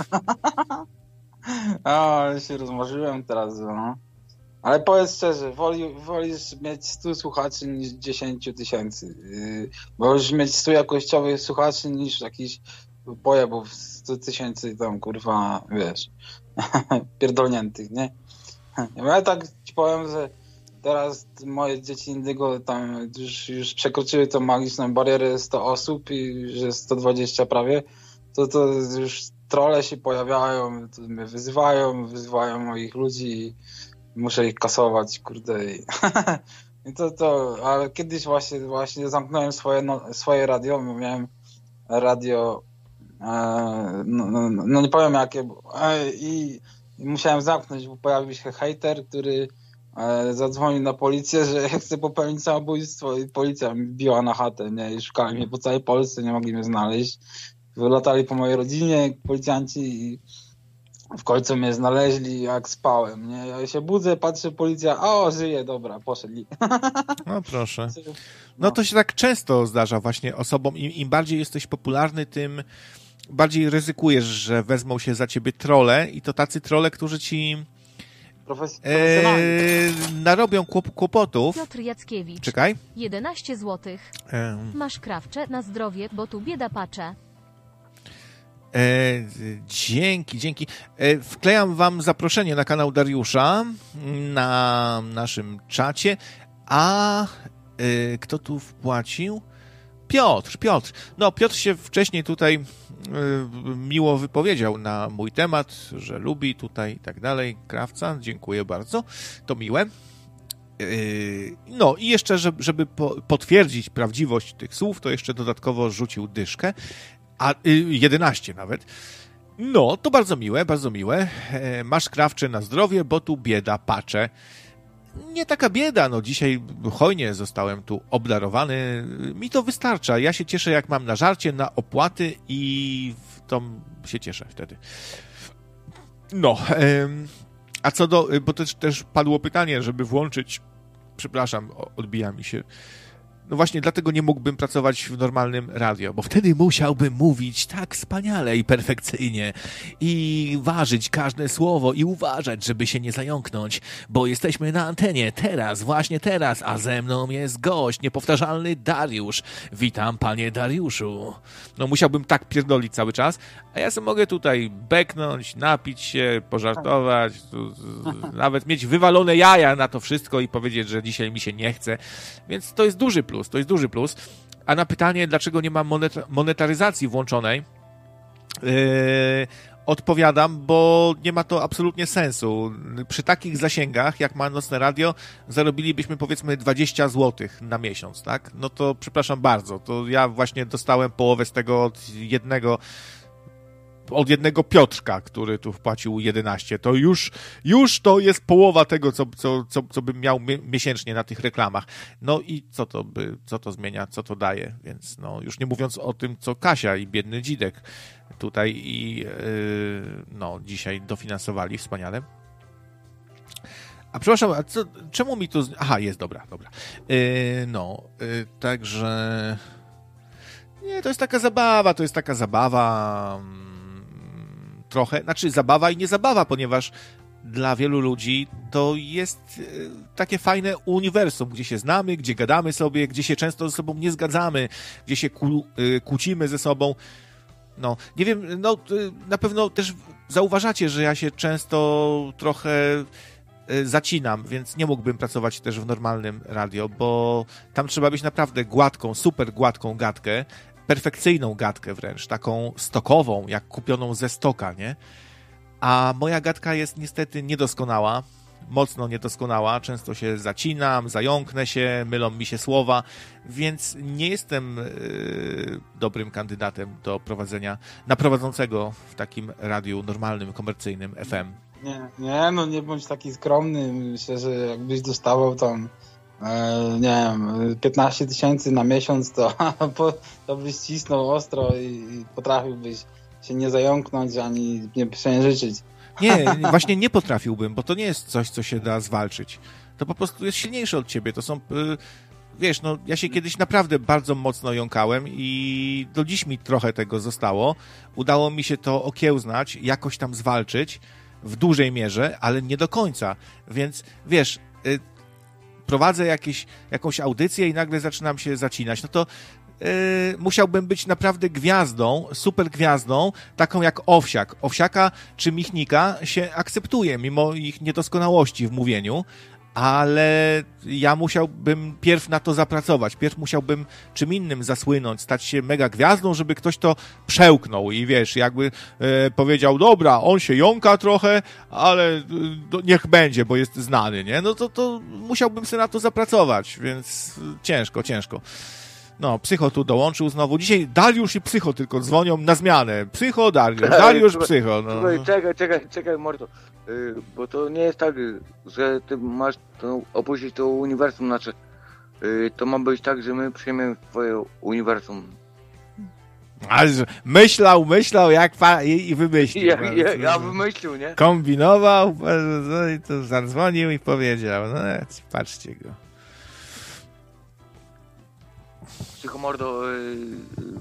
A, ale się rozmarzyłem teraz, no. Ale powiedz szczerze, woli, wolisz mieć stu słuchaczy niż dziesięć tysięcy. Yy, wolisz mieć stu jakościowych słuchaczy niż jakichś pojebów stu tysięcy tam, kurwa, wiesz, pierdolniętych, nie? Ja tak ci powiem, że teraz moje dzieci Indygo tam już, już przekroczyły tą magiczną barierę sto osób i że sto dwadzieścia prawie, to, to już trolle się pojawiają, to mnie wyzywają, wyzywają moich ludzi i muszę ich kasować, kurde. I, i to, to, ale kiedyś właśnie, właśnie zamknąłem swoje, no, swoje radio, miałem radio, e, no, no, no nie powiem jakie, e, i, i musiałem zamknąć, bo pojawił się hejter, który e, zadzwonił na policję, że chce popełnić samobójstwo i policja mi biła na chatę, nie, i szukali mnie po całej Polsce, nie mogli mnie znaleźć. Wylatali po mojej rodzinie policjanci i w końcu mnie znaleźli, jak spałem, nie? Ja się budzę, patrzę, policja, o, żyje, dobra, poszedli. No proszę. No to się tak często zdarza właśnie osobom, im, im bardziej jesteś popularny, tym bardziej ryzykujesz, że wezmą się za ciebie trolle i to tacy trolle, którzy ci Profes- profesjonalnie. Eee, narobią kłop- kłopotów. Piotr Jackiewicz. Czekaj. jedenaście złotych. Eee, Masz krawcze na zdrowie, bo tu bieda pacze. E, dzięki, dzięki. E, wklejam wam zaproszenie na kanał Dariusza na naszym czacie. A e, kto tu wpłacił? Piotr, Piotr. No, Piotr się wcześniej tutaj e, miło wypowiedział na mój temat, że lubi tutaj i tak dalej. Krawca, dziękuję bardzo. To miłe. E, no i jeszcze, żeby, żeby po, potwierdzić prawdziwość tych słów, to jeszcze dodatkowo rzucił dyszkę. A jedenaście nawet. No, to bardzo miłe, bardzo miłe. E, masz krawcze na zdrowie, bo tu bieda pacze. Nie taka bieda, no dzisiaj hojnie zostałem tu obdarowany. Mi to wystarcza. Ja się cieszę, jak mam na żarcie, na opłaty i w to się cieszę wtedy. No, e, a co do, bo też, też padło pytanie, żeby włączyć, przepraszam, odbija mi się. No właśnie, dlatego nie mógłbym pracować w normalnym radio, bo wtedy musiałbym mówić tak wspaniale i perfekcyjnie i ważyć każde słowo i uważać, żeby się nie zająknąć, bo jesteśmy na antenie teraz, właśnie teraz, a ze mną jest gość, niepowtarzalny Dariusz. Witam, panie Dariuszu. No musiałbym tak pierdolić cały czas, a ja sobie mogę tutaj beknąć, napić się, pożartować, nawet mieć wywalone jaja na to wszystko i powiedzieć, że dzisiaj mi się nie chce, więc to jest duży plus. To jest duży plus. A na pytanie, dlaczego nie ma monet- monetaryzacji włączonej, yy, odpowiadam, bo nie ma to absolutnie sensu. Przy takich zasięgach, jak ma Nocne Radio, zarobilibyśmy powiedzmy dwadzieścia złotych na miesiąc, tak? No to przepraszam bardzo, to ja właśnie dostałem połowę z tego od jednego od jednego Piotrka, który tu wpłacił jedenaście. To już, już to jest połowa tego, co, co, co, co bym miał mi- miesięcznie na tych reklamach. No i co to by, co to zmienia, co to daje? Więc no, już nie mówiąc o tym, co Kasia i biedny Dzidek tutaj i yy, no, dzisiaj dofinansowali wspaniale. A przepraszam, a co, czemu mi to... Z... Aha, jest, dobra, dobra. Yy, no, yy, także... Nie, to jest taka zabawa, to jest taka zabawa... Trochę, znaczy zabawa i nie zabawa, ponieważ dla wielu ludzi to jest takie fajne uniwersum, gdzie się znamy, gdzie gadamy sobie, gdzie się często ze sobą nie zgadzamy, gdzie się ku, kłócimy ze sobą. No, nie wiem, no na pewno też zauważacie, że ja się często trochę zacinam, więc nie mógłbym pracować też w normalnym radio, bo tam trzeba mieć naprawdę gładką, super gładką gadkę, perfekcyjną gadkę wręcz, taką stokową, jak kupioną ze stoka, nie? A moja gadka jest niestety niedoskonała, mocno niedoskonała, często się zacinam, zająknę się, mylą mi się słowa, więc nie jestem yy, dobrym kandydatem do prowadzenia, na prowadzącego w takim radiu normalnym, komercyjnym F M. Nie, nie, no nie bądź taki skromny. Myślę, że jakbyś dostawał tam e, nie wiem, piętnaście tysięcy na miesiąc, to, to byś cisnął ostro i, i potrafiłbyś się nie zająknąć ani nie przejęzyczyć. Nie, właśnie nie potrafiłbym, bo to nie jest coś, co się da zwalczyć. To po prostu jest silniejsze od ciebie. To są, wiesz, no ja się kiedyś naprawdę bardzo mocno jąkałem i do dziś mi trochę tego zostało. Udało mi się to okiełznać, jakoś tam zwalczyć w dużej mierze, ale nie do końca. Więc, wiesz, prowadzę jakieś, jakąś audycję i nagle zaczynam się zacinać. No to Yy, musiałbym być naprawdę gwiazdą, super gwiazdą, taką jak Owsiak. Owsiaka czy Michnika się akceptuje, mimo ich niedoskonałości w mówieniu, ale ja musiałbym pierw na to zapracować, pierw musiałbym czym innym zasłynąć, stać się mega gwiazdą, żeby ktoś to przełknął i wiesz, jakby e, powiedział, dobra, on się jąka trochę, ale e, niech będzie, bo jest znany, nie? No to, to musiałbym sobie na to zapracować, więc ciężko, ciężko. No, Psycho tu dołączył znowu. Dzisiaj Dariusz i Psycho tylko dzwonią na zmianę. Psycho, Dariusz, Dariusz, Słuchaj, Psycho. No. Słuchaj, czekaj, czekaj, czekaj, mordo. Yy, bo to nie jest tak, że ty masz to opuścić to uniwersum, znaczy yy, to ma być tak, że my przyjmiemy twoje uniwersum. Ale myślał, myślał, jak pa... i, i wymyślił. Ja, ja, ja wymyślił, nie? Kombinował, no i to zadzwonił i powiedział. No, patrzcie go. Psychomordo, yy, yy,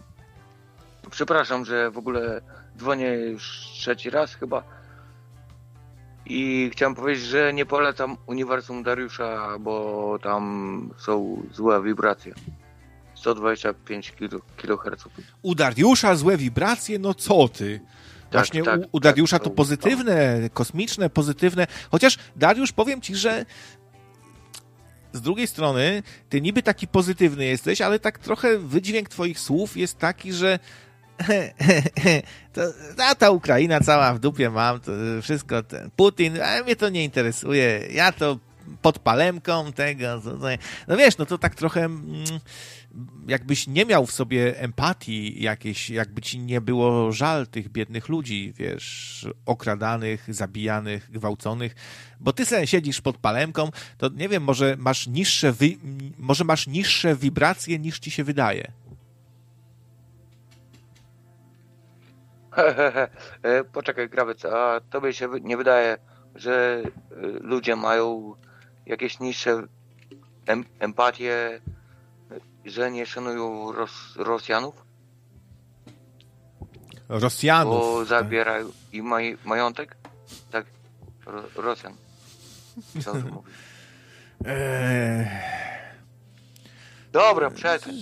przepraszam, że w ogóle dzwonię już trzeci raz chyba. I chciałem powiedzieć, że nie polecam uniwersum Dariusza, bo tam są złe wibracje. sto dwadzieścia pięć kiloherców. U Dariusza złe wibracje? No co ty? Właśnie tak, u, u Dariusza tak, to to- pozytywne, kosmiczne, pozytywne. Chociaż Dariusz, powiem ci, że z drugiej strony ty niby taki pozytywny jesteś, ale tak trochę wydźwięk twoich słów jest taki, że to, a ta Ukraina cała w dupie mam, to wszystko ten Putin, a mnie to nie interesuje. Ja to pod palemką tego. To, to, no wiesz, no to tak trochę mm, jakbyś nie miał w sobie empatii jakiejś, jakby ci nie było żal tych biednych ludzi, wiesz, okradanych, zabijanych, gwałconych, bo ty sobie siedzisz pod palemką, to nie wiem, może masz niższe, wy, może masz niższe wibracje niż ci się wydaje. E, Poczekaj, Grawiec, a tobie się wy- nie wydaje, że e, ludzie mają jakieś niższe em- empatie, że nie szanują Ros- Rosjanów, Rosjanów. bo zabierają im maj- majątek? Tak, Ro- Rosjan. Co tu mówisz? Eee, Dobra, przestań.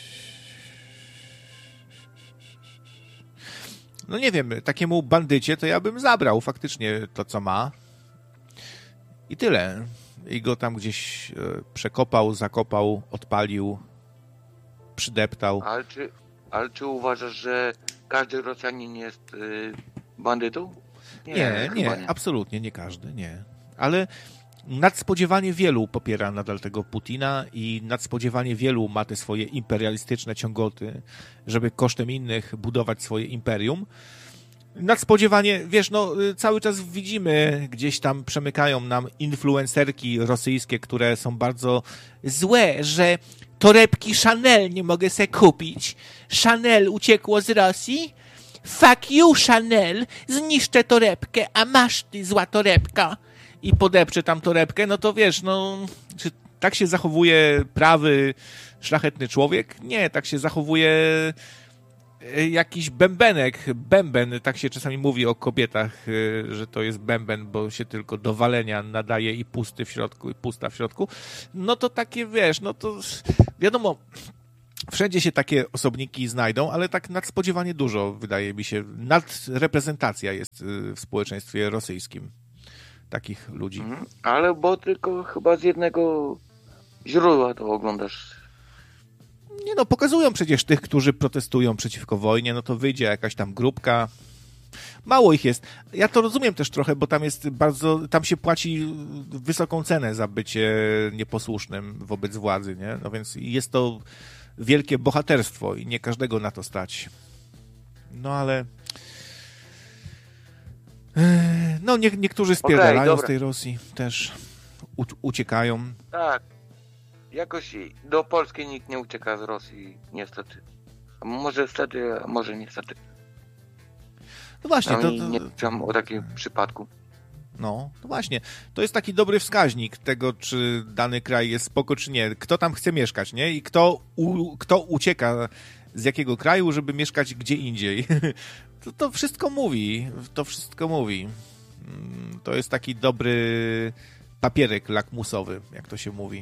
no nie wiem, takiemu bandycie to ja bym zabrał faktycznie to, co ma. I tyle. I go tam gdzieś e, przekopał, zakopał, odpalił, przydeptał. Ale czy, ale czy uważasz, że każdy Rosjanin jest y, bandytą? Nie, chyba nie, absolutnie nie każdy, nie. Ale nadspodziewanie wielu popiera nadal tego Putina i nadspodziewanie wielu ma te swoje imperialistyczne ciągoty, żeby kosztem innych budować swoje imperium. Nadspodziewanie, wiesz, no cały czas widzimy, gdzieś tam przemykają nam influencerki rosyjskie, które są bardzo złe, że torebki Chanel nie mogę se kupić. Chanel uciekło z Rosji? Fuck you, Chanel! Zniszczę torebkę, a masz ty zła torebka. I podepcze tam torebkę, no to wiesz, no, czy tak się zachowuje prawy, szlachetny człowiek? Nie, tak się zachowuje jakiś bębenek, bęben, tak się czasami mówi o kobietach, że to jest bęben, bo się tylko do walenia nadaje i pusty w środku, i pusta w środku. No to takie, wiesz, no to wiadomo, wszędzie się takie osobniki znajdą, ale tak nadspodziewanie dużo, wydaje mi się, nadreprezentacja jest w społeczeństwie rosyjskim takich ludzi. Mhm. Ale bo tylko chyba z jednego źródła to oglądasz. Nie no, pokazują przecież tych, którzy protestują przeciwko wojnie, no to wyjdzie jakaś tam grupka. Mało ich jest. Ja to rozumiem też trochę, bo tam jest bardzo, tam się płaci wysoką cenę za bycie nieposłusznym wobec władzy, nie? No więc jest to wielkie bohaterstwo i nie każdego na to stać. No ale no nie, niektórzy spierdalają Okej, z tej Rosji też. U, uciekają. Tak. Jakoś do Polski nikt nie ucieka z Rosji, niestety. A może niestety, a może niestety. No właśnie, to, to, Nie wiem o takim przypadku. No, no właśnie. To jest taki dobry wskaźnik tego, czy dany kraj jest spoko, czy nie. Kto tam chce mieszkać, nie? I kto, u, kto ucieka z jakiego kraju, żeby mieszkać gdzie indziej. To, to wszystko mówi. To wszystko mówi. To jest taki dobry papierek lakmusowy, jak to się mówi.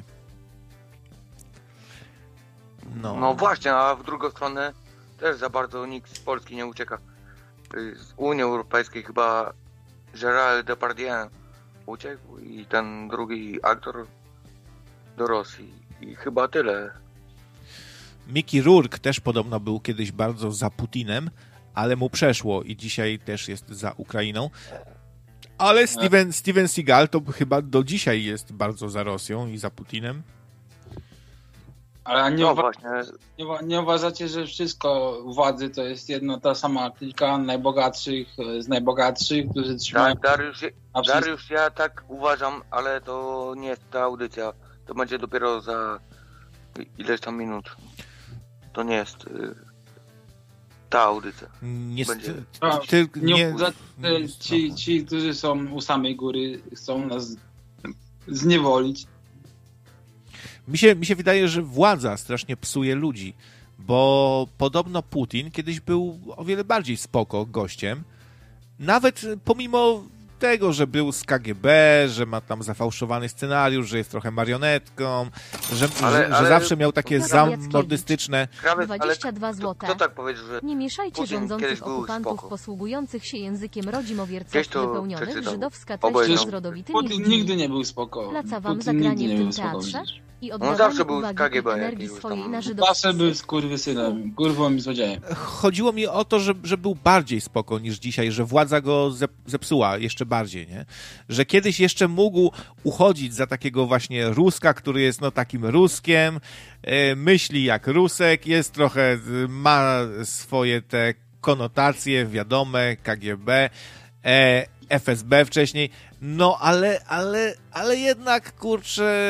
No, No właśnie, a w drugą stronę też za bardzo nikt z Polski nie ucieka. Z Unii Europejskiej chyba Gérard Depardieu uciekł i ten drugi aktor do Rosji. I chyba tyle. Mickey Rourke też podobno był kiedyś bardzo za Putinem, ale mu przeszło i dzisiaj też jest za Ukrainą. Ale Steven, Steven Seagal to chyba do dzisiaj jest bardzo za Rosją i za Putinem. Ale nie, No uwa- właśnie, nie, uwa- nie uważacie, że wszystko władzy to jest jedno ta sama klika najbogatszych e, z najbogatszych, którzy trzymają tak, Dariusz, na wszystko? Dariusz, ja tak uważam, ale to nie jest ta audycja. To będzie dopiero za ileś tam minut. To nie jest y, ta audycja. Niestety, Będzie- ty, Nie, nie, uważacie, że ci, ci, którzy są u samej góry, chcą nas zniewolić. mi, się, mi się wydaje, że władza strasznie psuje ludzi, bo podobno Putin kiedyś był o wiele bardziej spoko gościem, nawet pomimo tego, że był z K G B, że ma tam zafałszowany scenariusz, że jest trochę marionetką, że, Ale- że, że ale- zawsze miał takie Krawiec zamordystyczne... Krawiec, ale dwadzieścia dwa kto, złote. kto tak powiedział, że Nie mieszajcie Putin kiedyś rządzących był okupantów spoko. posługujących się językiem rodzimowierców Gdzieś to wypełnionych przeczytał. żydowska Obejrzał. treścią z rodowitymi Putin ludźmi. nigdy nie był spoko. Placa wam Putin zagranie nigdy w nie tym był spoko, teatrze widzisz. i On oddawanie zawsze był z uwagi K G B i energii jakiegoś swojej tam. na Zawsze żydowski był syf. skurwysynem, kurwą i złodziejem. Chodziło mi o to, że, że był bardziej spoko niż dzisiaj, że władza go zep, zepsuła jeszcze bardziej, nie? Że kiedyś jeszcze mógł uchodzić za takiego właśnie Ruska, który jest no takim Ruskiem, e, myśli jak Rusek, jest trochę, e, ma swoje te konotacje wiadome, K G B, e, F S B wcześniej, no ale, ale, ale jednak, kurczę,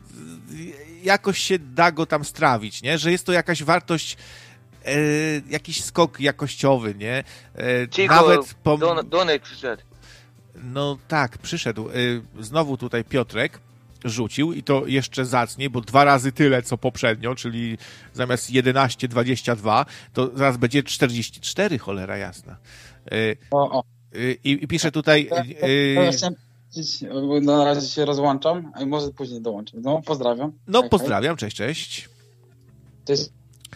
jakoś się da go tam strawić, nie? Że jest to jakaś wartość, e, jakiś skok jakościowy, nie? E, Cicho, nawet pom- Don, Donek przyszedł. No tak, przyszedł. Y, Znowu tutaj Piotrek rzucił i to jeszcze zacnie, bo dwa razy tyle, co poprzednio, czyli zamiast jedenaście dwadzieścia dwa, to zaraz będzie czterdzieści cztery, cholera jasna. Y, O, o. y, I pisze tutaj... To y, ja chciałem powiedzieć, bo na razie się rozłączam, a może później dołączę. No, pozdrawiam. No, Hej, pozdrawiam, cześć, cześć. hej. Cześć.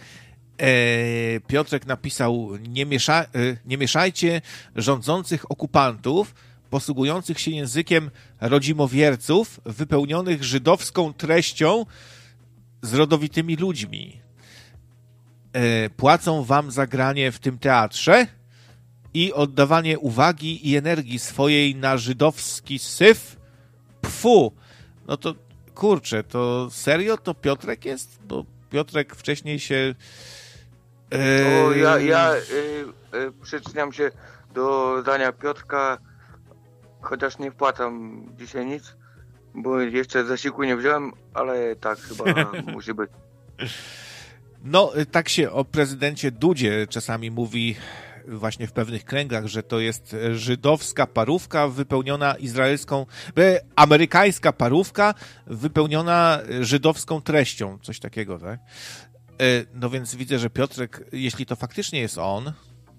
E, Piotrek napisał, nie, miesza, e, nie mieszajcie rządzących okupantów posługujących się językiem rodzimowierców wypełnionych żydowską treścią z rodowitymi ludźmi. E, płacą wam za granie w tym teatrze i oddawanie uwagi i energii swojej na żydowski syf. Pfu! No to kurczę, to serio to Piotrek jest? Bo Piotrek wcześniej się... e, O, ja ja y, y, przyczyniam się do zdania Piotrka, chociaż nie wpłacam dzisiaj nic, bo jeszcze zasiłku nie wziąłem, ale tak chyba musi być. No, tak się o prezydencie Dudzie czasami mówi właśnie w pewnych kręgach, że to jest żydowska parówka wypełniona izraelską, e, amerykańska parówka wypełniona żydowską treścią, coś takiego, tak? E, No więc widzę, że Piotrek, jeśli to faktycznie jest on,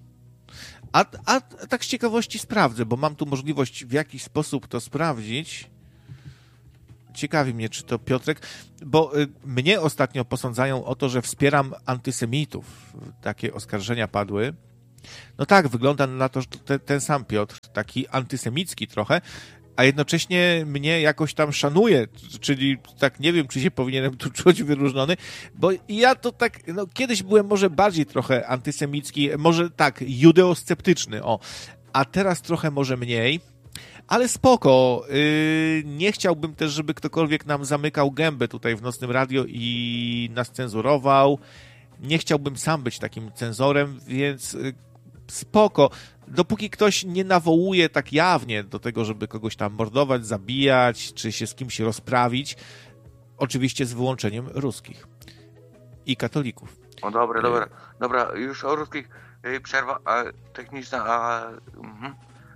a, a tak z ciekawości sprawdzę, bo mam tu możliwość w jakiś sposób to sprawdzić. Ciekawi mnie, czy to Piotrek, bo y, mnie ostatnio posądzają o to, że wspieram antysemitów. Takie oskarżenia padły. No tak, wygląda na to, że to te, ten sam Piotr, taki antysemicki trochę, a jednocześnie mnie jakoś tam szanuje, czyli tak nie wiem, czy się powinienem tu czuć wyróżniony, bo ja to tak, no kiedyś byłem może bardziej trochę antysemicki, może tak, judeosceptyczny, o, a teraz trochę może mniej. Ale spoko, yy, nie chciałbym też, żeby ktokolwiek nam zamykał gębę tutaj w Nocnym Radio i nas cenzurował. Nie chciałbym sam być takim cenzorem, więc yy, spoko. Dopóki ktoś nie nawołuje tak jawnie do tego, żeby kogoś tam mordować, zabijać, czy się z kimś rozprawić, oczywiście z wyłączeniem ruskich i katolików. O dobra, dobra, dobra, już o ruskich y, przerwa a, techniczna, a... Mhm.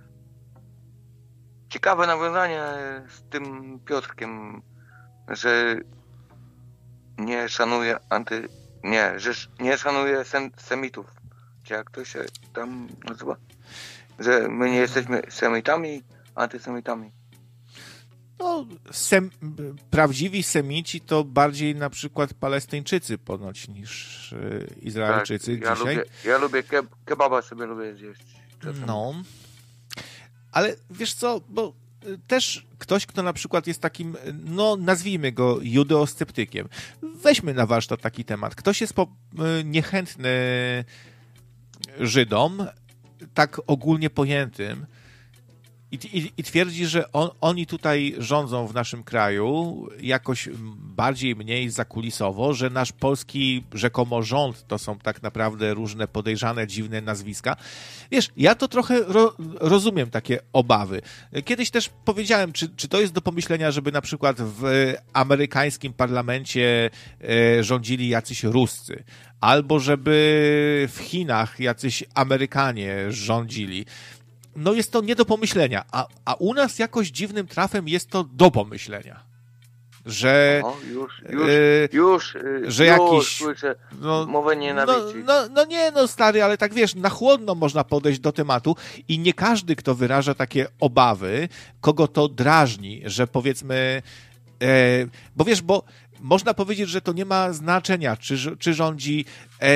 Ciekawe nawiązanie z tym Piotrkiem, że nie szanuje anty... Nie, że sz- nie szanuje sem- semitów. Czy jak to się tam nazywa? Że my nie jesteśmy semitami, antysemitami. No, sem, prawdziwi semici to bardziej na przykład Palestyńczycy ponoć niż y, Izraelczycy Tak, ja dzisiaj. lubię, ja lubię ke- kebaba sobie lubię zjeść. Czasem. No. Ale wiesz co, bo y, też ktoś, kto na przykład jest takim, y, no nazwijmy go judeosceptykiem. Weźmy na warsztat taki temat. Ktoś jest po, y, niechętny Żydom, tak ogólnie pojętym, i, i, i twierdzi, że on, oni tutaj rządzą w naszym kraju jakoś bardziej, mniej zakulisowo, że nasz polski rzekomo rząd to są tak naprawdę różne podejrzane, dziwne nazwiska. Wiesz, ja to trochę ro, rozumiem takie obawy. Kiedyś też powiedziałem, czy, czy to jest do pomyślenia, żeby na przykład w amerykańskim parlamencie e, rządzili jacyś Ruscy, albo żeby w Chinach jacyś Amerykanie rządzili. No jest to nie do pomyślenia, a, a u nas jakoś dziwnym trafem jest to do pomyślenia. że... O, już, już, y, już, y, że już jakiś... słyszę No, mowę no, nienawiści. no, no nie, no stary, ale tak wiesz, na chłodno można podejść do tematu i nie każdy, kto wyraża takie obawy, kogo to drażni, że powiedzmy... E, bo wiesz, bo można powiedzieć, że to nie ma znaczenia, czy, czy rządzi e,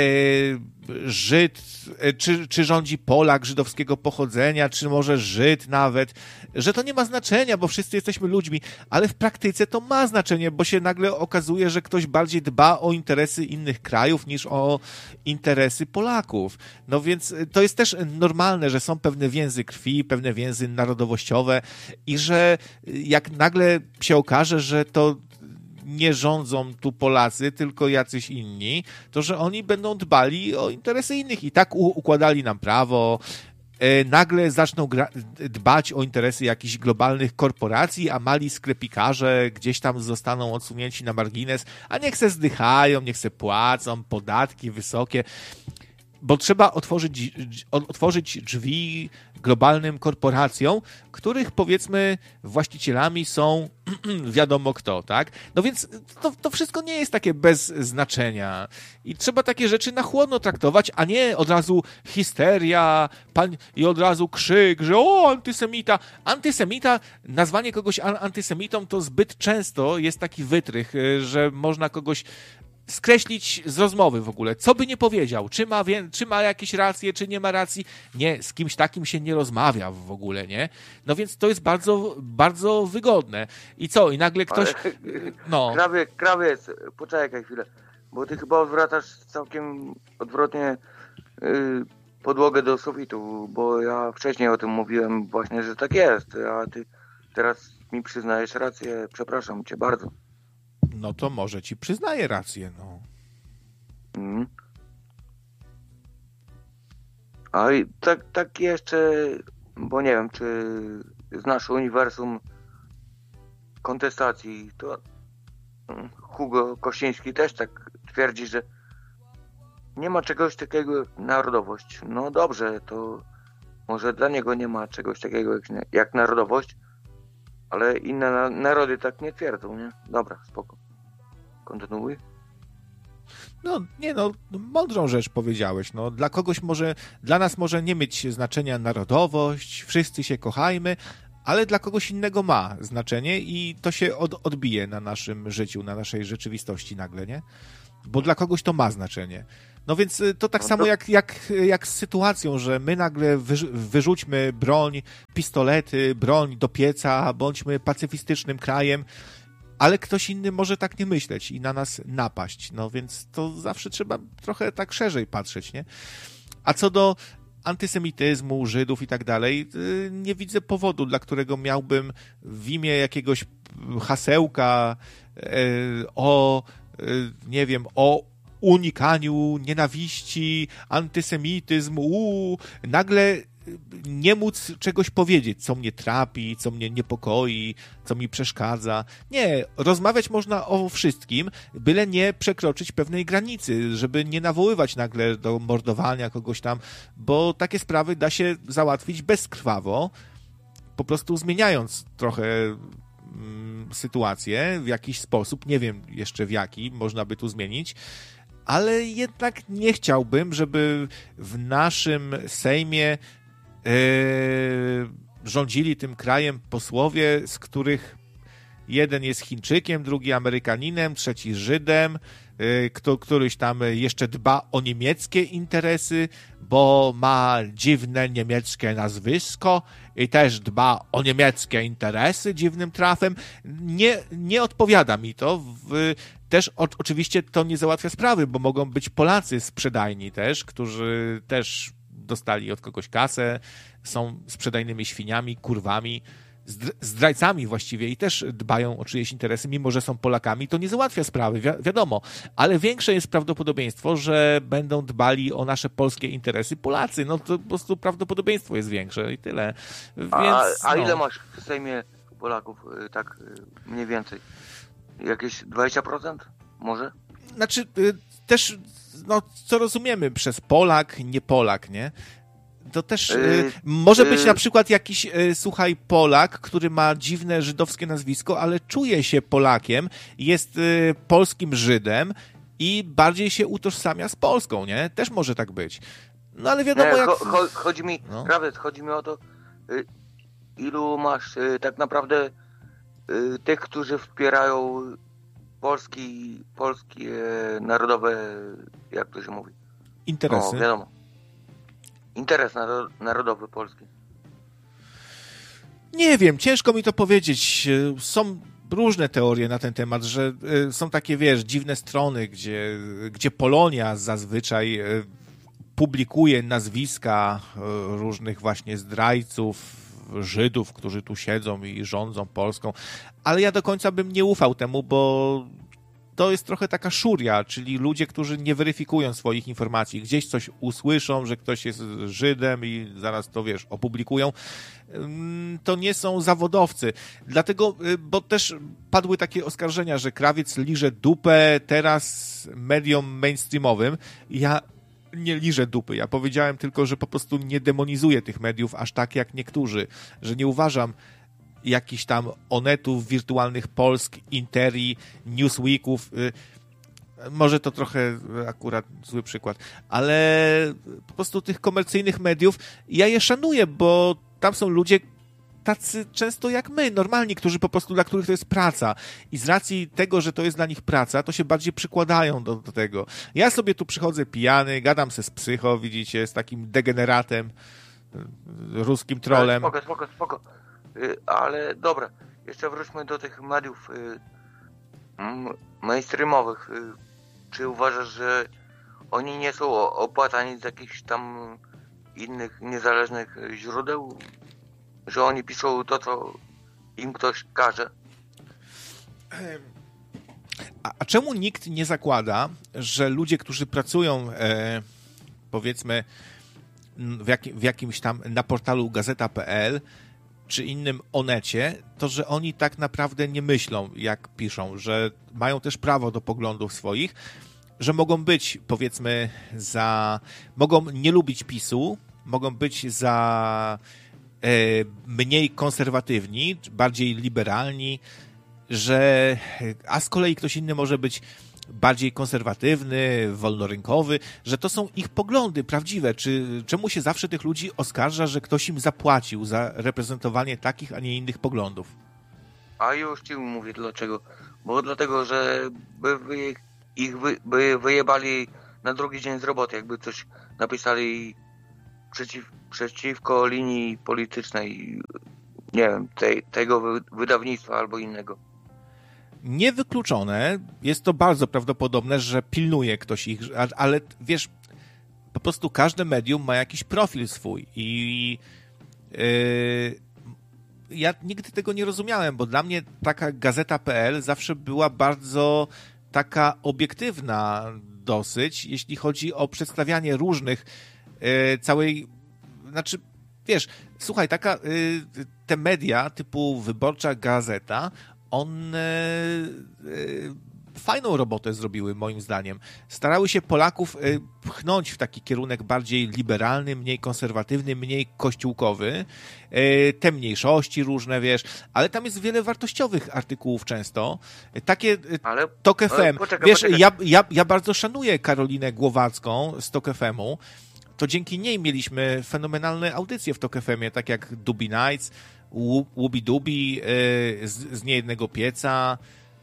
Żyd, e, czy, czy rządzi Polak żydowskiego pochodzenia, czy może Żyd nawet, że to nie ma znaczenia, bo wszyscy jesteśmy ludźmi, ale w praktyce to ma znaczenie, bo się nagle okazuje, że ktoś bardziej dba o interesy innych krajów niż o interesy Polaków. No więc to jest też normalne, że są pewne więzy krwi, pewne więzy narodowościowe i że jak nagle się okaże, że to nie rządzą tu Polacy, tylko jacyś inni, to że oni będą dbali o interesy innych i tak u- układali nam prawo, e, nagle zaczną gra- dbać o interesy jakichś globalnych korporacji, a mali sklepikarze gdzieś tam zostaną odsunięci na margines, a niech se zdychają, niech se płacą, podatki wysokie, bo trzeba otworzyć, otworzyć drzwi globalnym korporacjom, których powiedzmy właścicielami są wiadomo kto, tak? No więc to, to wszystko nie jest takie bez znaczenia i trzeba takie rzeczy na chłodno traktować, a nie od razu histeria pan, i od razu krzyk, że o, antysemita. Antysemita, nazwanie kogoś antysemitą to zbyt często jest taki wytrych, że można kogoś skreślić z rozmowy w ogóle. Co by nie powiedział, czy ma, wie, czy ma jakieś racje, czy nie ma racji. Nie, z kimś takim się nie rozmawia w ogóle, nie? No więc to jest bardzo, bardzo wygodne. I co? I nagle ktoś... Ale, no. Krawiec, krawiec, poczekaj chwilę, bo ty chyba odwracasz całkiem odwrotnie yy, podłogę do sufitu, bo ja wcześniej o tym mówiłem właśnie, że tak jest, a ty teraz mi przyznajesz rację. Przepraszam cię bardzo. No to może ci przyznaję rację, no. Mm. A i tak, tak jeszcze, bo nie wiem, czy znasz uniwersum kontestacji, to Hugo Kościński też tak twierdzi, że nie ma czegoś takiego jak narodowość. No dobrze, to może dla niego nie ma czegoś takiego jak, jak narodowość, ale inne na- narody tak nie twierdzą, nie? Dobra, spoko. Kontynuuj. No, nie no, mądrą rzecz powiedziałeś, no. Dla kogoś może, dla nas może nie mieć znaczenia narodowość, wszyscy się kochajmy, ale dla kogoś innego ma znaczenie i to się od, odbije na naszym życiu, na naszej rzeczywistości nagle, nie? Bo dla kogoś to ma znaczenie. No więc to tak No to... samo jak, jak, jak z sytuacją, że my nagle wyrzu- wyrzućmy broń, pistolety, broń do pieca, bądźmy pacyfistycznym krajem, ale ktoś inny może tak nie myśleć i na nas napaść. No więc to zawsze trzeba trochę tak szerzej patrzeć, nie? A co do antysemityzmu, Żydów i tak dalej, nie widzę powodu, dla którego miałbym w imię jakiegoś hasełka o, nie wiem, o unikaniu nienawiści, antysemityzm, uu, nagle nie móc czegoś powiedzieć, co mnie trapi, co mnie niepokoi, co mi przeszkadza. Nie, rozmawiać można o wszystkim, byle nie przekroczyć pewnej granicy, żeby nie nawoływać nagle do mordowania kogoś tam, bo takie sprawy da się załatwić bezkrwawo, po prostu zmieniając trochę mm, sytuację w jakiś sposób, nie wiem jeszcze w jaki można by tu zmienić, ale jednak nie chciałbym, żeby w naszym Sejmie Yy, rządzili tym krajem posłowie, z których jeden jest Chińczykiem, drugi Amerykaninem, trzeci Żydem, yy, kto, któryś tam jeszcze dba o niemieckie interesy, bo ma dziwne niemieckie nazwisko i też dba o niemieckie interesy dziwnym trafem. Nie, nie odpowiada mi to. W, też o, oczywiście to nie załatwia sprawy, bo mogą być Polacy sprzedajni też, którzy też dostali od kogoś kasę, są sprzedajnymi świniami, kurwami, zdrajcami właściwie i też dbają o czyjeś interesy, mimo że są Polakami, to nie załatwia sprawy, wi- wiadomo, ale większe jest prawdopodobieństwo, że będą dbali o nasze polskie interesy Polacy, no to po prostu prawdopodobieństwo jest większe i tyle. Więc, a a no. ile masz w Sejmie Polaków, tak mniej więcej? Jakieś dwadzieścia procent? Może? Znaczy, też, no, co rozumiemy przez Polak, nie Polak, nie? To też Yy, y, może być yy. na przykład jakiś, y, słuchaj, Polak, który ma dziwne żydowskie nazwisko, ale czuje się Polakiem, jest y, polskim Żydem i bardziej się utożsamia z Polską, nie? Też może tak być. No ale wiadomo, Nie, jak... cho, cho, chodzi mi, No. prawda, chodzi mi o to, y, ilu masz y, tak naprawdę y, tych, którzy wspierają polski, polskie narodowe, jak to się mówi? Interesy. No, wiadomo. Interes naro, narodowy polski. Nie wiem, ciężko mi to powiedzieć. Są różne teorie na ten temat, że y, są takie, wiesz, dziwne strony, gdzie, gdzie Polonia zazwyczaj y, publikuje nazwiska y, różnych właśnie zdrajców, Żydów, którzy tu siedzą i rządzą Polską, ale ja do końca bym nie ufał temu, bo to jest trochę taka szuria, czyli ludzie, którzy nie weryfikują swoich informacji. Gdzieś coś usłyszą, że ktoś jest Żydem i zaraz to, wiesz, opublikują. To nie są zawodowcy. Dlatego, bo też padły takie oskarżenia, że Krawiec liże dupę teraz mediom mainstreamowym. Ja nie liżę dupy. Ja powiedziałem tylko, że po prostu nie demonizuję tych mediów aż tak jak niektórzy. Że nie uważam jakichś tam Onetów, Wirtualnych Polsk, Interi, Newsweeków. Może to trochę akurat zły przykład, ale po prostu tych komercyjnych mediów ja je szanuję, bo tam są ludzie tacy często jak my, normalni, którzy po prostu, dla których to jest praca i z racji tego, że to jest dla nich praca, to się bardziej przykładają do, do tego. Ja sobie tu przychodzę pijany, gadam se z psycho, widzicie, z takim degeneratem, ruskim trolem. Spoko, spoko, spoko. Ale dobra, jeszcze wróćmy do tych mediów mainstreamowych. Czy uważasz, że oni nie są opłacani z jakichś tam innych niezależnych źródeł? Że oni piszą to, co im ktoś każe? A, a czemu nikt nie zakłada, że ludzie, którzy pracują e, powiedzmy w, jakim, w jakimś tam na portalu gazeta kropka pe el czy innym Onecie, to że oni tak naprawdę nie myślą, jak piszą, że mają też prawo do poglądów swoich, że mogą być, powiedzmy, za... mogą nie lubić PiSu, mogą być za e, mniej konserwatywni, bardziej liberalni, że... a z kolei ktoś inny może być bardziej konserwatywny, wolnorynkowy, że to są ich poglądy prawdziwe. Czy czemu się zawsze tych ludzi oskarża, że ktoś im zapłacił za reprezentowanie takich, a nie innych poglądów? A już ci mówię dlaczego. Bo dlatego, że by wy, ich wy, by wyjebali na drugi dzień z roboty, jakby coś napisali przeciw, przeciwko linii politycznej, nie wiem, tej, tego wy, wydawnictwa albo innego. Niewykluczone, jest to bardzo prawdopodobne, że pilnuje ktoś ich, ale wiesz, po prostu każde medium ma jakiś profil swój i yy, ja nigdy tego nie rozumiałem, bo dla mnie taka gazeta kropka pe el zawsze była bardzo taka obiektywna dosyć, jeśli chodzi o przedstawianie różnych yy, całej, znaczy wiesz, słuchaj, taka yy, te media typu Wyborcza Gazeta, one e, fajną robotę zrobiły, moim zdaniem. Starały się Polaków e, pchnąć w taki kierunek bardziej liberalny, mniej konserwatywny, mniej kościółkowy. E, te mniejszości różne, wiesz, ale tam jest wiele wartościowych artykułów często. E, takie e, ale, Tok F M. ale poczekaj, wiesz, poczekaj. Ja, ja, ja bardzo szanuję Karolinę Głowacką z Tok F M-u. To dzięki niej mieliśmy fenomenalne audycje w Tok F M-ie, tak jak Dubi Nights, Łubi Dubi, z, z niejednego pieca,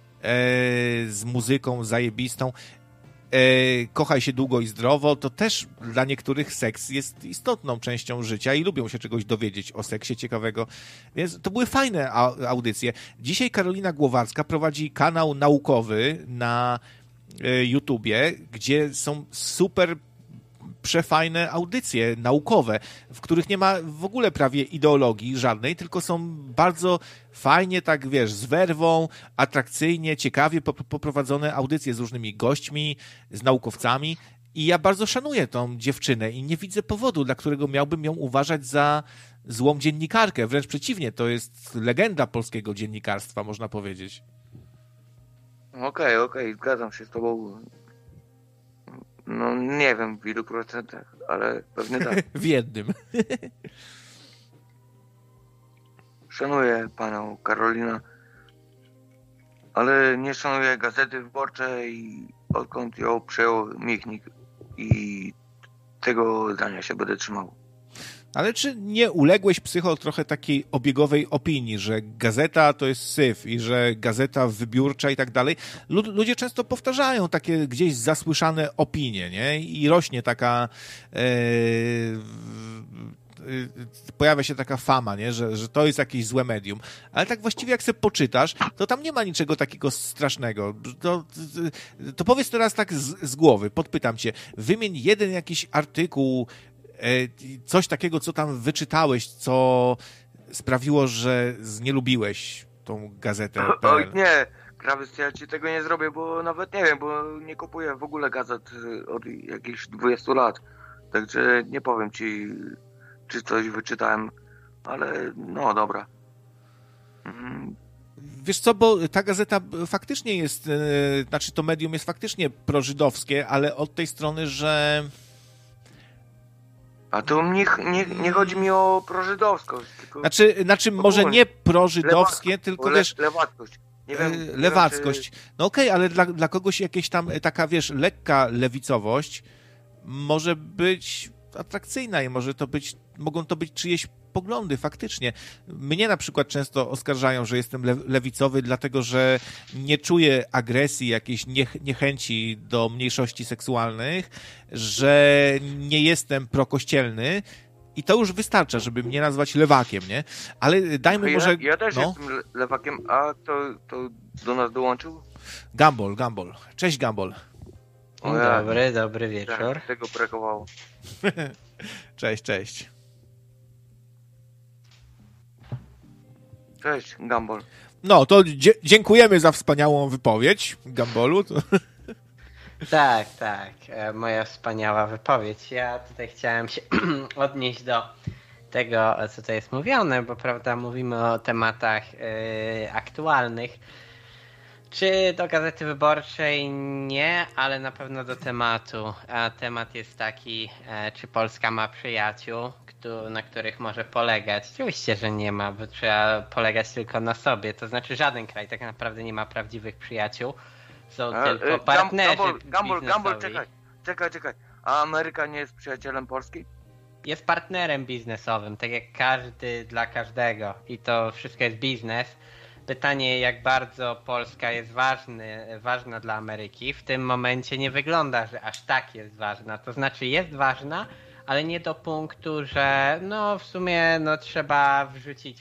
z muzyką zajebistą. Kochaj się długo i zdrowo, to też dla niektórych seks jest istotną częścią życia i lubią się czegoś dowiedzieć o seksie ciekawego. Więc to były fajne audycje. Dzisiaj Karolina Głowacka prowadzi kanał naukowy na YouTubie, gdzie są super przefajne audycje naukowe, w których nie ma w ogóle prawie ideologii żadnej, tylko są bardzo fajnie, tak wiesz, z werwą, atrakcyjnie, ciekawie poprowadzone audycje z różnymi gośćmi, z naukowcami i ja bardzo szanuję tą dziewczynę i nie widzę powodu, dla którego miałbym ją uważać za złą dziennikarkę. Wręcz przeciwnie, to jest legenda polskiego dziennikarstwa, można powiedzieć. Okej, okay, okej, okay, zgadzam się z tobą. No Nie wiem w ilu procentach, ale pewnie tak. W jednym. Szanuję panią Karolina, ale nie szanuję Gazety Wyborczej, odkąd ją przejął Michnik i tego zdania się będę trzymał. Ale czy nie uległeś, psycho, trochę takiej obiegowej opinii, że gazeta to jest syf i że gazeta wybiórcza i tak dalej? Ludzie często powtarzają takie gdzieś zasłyszane opinie, nie? I rośnie taka... E, pojawia się taka fama, nie? Że, że to jest jakieś złe medium. Ale tak właściwie jak sobie poczytasz, to tam nie ma niczego takiego strasznego. To, to powiedz teraz tak z, z głowy, podpytam cię. Wymień jeden jakiś artykuł, coś takiego, co tam wyczytałeś, co sprawiło, że znielubiłeś tą gazetę. Oj, nie, Krawiec, ja ci tego nie zrobię, bo nawet nie wiem, bo nie kupuję w ogóle gazet od jakichś dwudziestu lat. Także nie powiem ci, czy coś wyczytałem, ale no dobra. Mm. Wiesz co, bo ta gazeta faktycznie jest, yy, znaczy to medium jest faktycznie prożydowskie, ale od tej strony, że... A to nie, nie, nie chodzi mi o prożydowskość. Tylko znaczy, znaczy może nie prożydowskie, Lewa, tylko le, wiesz... Lewackość. Nie wiem, yy, lewackość. Nie wiem, czy... No okej, okay, ale dla, dla kogoś jakieś tam taka, wiesz, lekka lewicowość może być atrakcyjna i może to być, mogą to być czyjeś poglądy, faktycznie. Mnie na przykład często oskarżają, że jestem le- lewicowy, dlatego że nie czuję agresji, jakiejś niech- niechęci do mniejszości seksualnych, że nie jestem prokościelny i to już wystarcza, żeby mnie nazwać lewakiem, nie? Ale dajmy ja, może... Ja też no. jestem lewakiem, a to, to do nas dołączył? Gumball, Gumball. Cześć, Gumball. Dzień dobry, dobry wieczór. Tak, tego brakowało. Cześć, cześć. Cześć, Gumball. No, to dzie- dziękujemy za wspaniałą wypowiedź, Gumballu. To... Tak, tak. Moja wspaniała wypowiedź. Ja tutaj chciałem się odnieść do tego, co tutaj jest mówione, bo prawda, mówimy o tematach yy, aktualnych. Czy do Gazety Wyborczej? Nie, ale na pewno do tematu. A temat jest taki, e, czy Polska ma przyjaciół, kto, na których może polegać? Oczywiście, że nie ma, bo trzeba polegać tylko na sobie. To znaczy żaden kraj tak naprawdę nie ma prawdziwych przyjaciół. Są A, tylko y, partnerzy Gumball, Gumball, biznesowi. Gumball, czekaj, czekaj, czekaj. A Ameryka nie jest przyjacielem Polski? Jest partnerem biznesowym, tak jak każdy dla każdego. I to wszystko jest biznes. Pytanie, jak bardzo Polska jest ważny, ważna dla Ameryki, w tym momencie nie wygląda, że aż tak jest ważna. To znaczy jest ważna, ale nie do punktu, że no w sumie no trzeba wrzucić